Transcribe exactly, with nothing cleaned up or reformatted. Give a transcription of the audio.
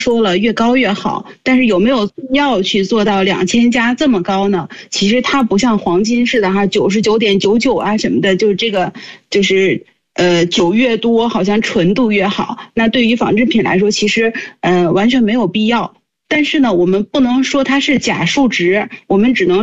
说了越高越好，但是有没有必要去做到两千加这么高呢？其实它不像黄金似的哈，九十九点九九啊什么的，就是这个就是呃酒越多，好像纯度越好。那对于纺织品来说，其实呃完全没有必要。但是呢，我们不能说它是假数值，我们只能